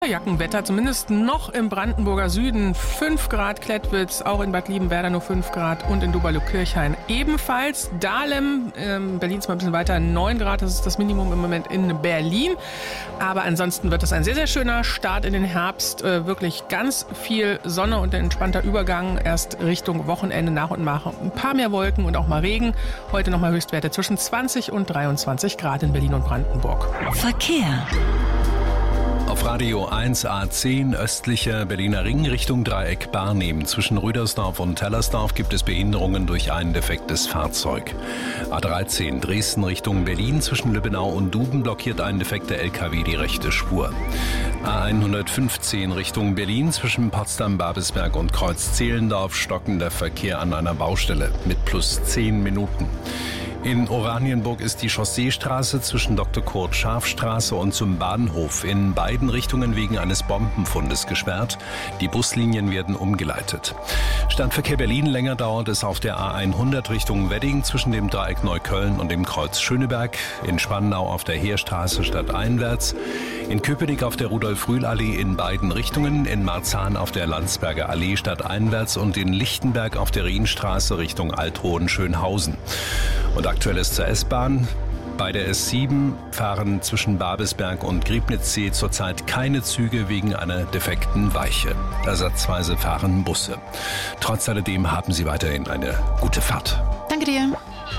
Jackenwetter, zumindest noch im Brandenburger Süden. 5 Grad Klettwitz, auch in Bad Liebenwerda nur 5 Grad und in Duberlo-Kirchhain ebenfalls. Dahlem, Berlin ist mal ein bisschen weiter, 9 Grad, das ist das Minimum im Moment in Berlin. Aber ansonsten wird es ein sehr, sehr schöner Start in den Herbst. Wirklich ganz viel Sonne und ein entspannter Übergang. Erst Richtung Wochenende nach und nach ein paar mehr Wolken und auch mal Regen. Heute nochmal Höchstwerte zwischen 20 und 23 Grad in Berlin und Brandenburg. Verkehr. Auf Radio 1 A10 östlicher Berliner Ring Richtung Dreieck Barnim. Zwischen Rüdersdorf und Hellersdorf gibt es Behinderungen durch ein defektes Fahrzeug. A13 Dresden Richtung Berlin. Zwischen Lübbenau und Duben blockiert ein defekter LKW die rechte Spur. A115 Richtung Berlin. Zwischen Potsdam, Babelsberg und Kreuz-Zehlendorf stockender Verkehr an einer Baustelle mit plus 10 Minuten. In Oranienburg ist die Chausseestraße zwischen Dr. Kurt Scharf-Straße und zum Bahnhof in beiden Richtungen wegen eines Bombenfundes gesperrt. Die Buslinien werden umgeleitet. Stadtverkehr Berlin, länger dauert es auf der A100 Richtung Wedding zwischen dem Dreieck Neukölln und dem Kreuz Schöneberg. In Spandau auf der Heerstraße stadteinwärts. In Köpenick auf der Rudolf-Rühl-Allee in beiden Richtungen. In Marzahn auf der Landsberger Allee stadteinwärts und in Lichtenberg auf der Rienstraße Richtung Althohen-Schönhausen. Und aktuell ist zur S-Bahn. Bei der S7 fahren zwischen Babelsberg und Griebnitzsee zurzeit keine Züge wegen einer defekten Weiche. Ersatzweise fahren Busse. Trotz alledem haben Sie weiterhin eine gute Fahrt. Danke dir.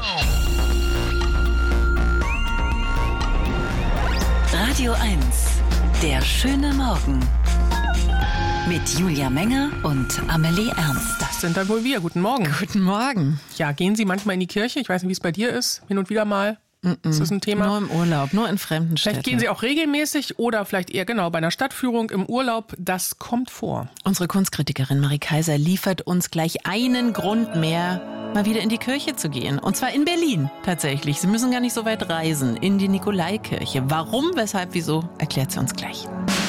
Radio 1, der schöne Morgen. Mit Julia Menger und Amelie Ernst. Das sind dann wohl wir. Guten Morgen. Guten Morgen. Ja, gehen Sie manchmal in die Kirche? Ich weiß nicht, wie es bei dir ist. Hin und wieder mal. Ist das ein Thema? Nur im Urlaub, nur in fremden Städten. Vielleicht gehen Sie auch regelmäßig oder vielleicht eher genau bei einer Stadtführung im Urlaub. Das kommt vor. Unsere Kunstkritikerin Marie Kaiser liefert uns gleich einen Grund mehr, mal wieder in die Kirche zu gehen. Und zwar in Berlin tatsächlich. Sie müssen gar nicht so weit reisen. In die Nikolaikirche. Warum, weshalb, wieso, erklärt sie uns gleich.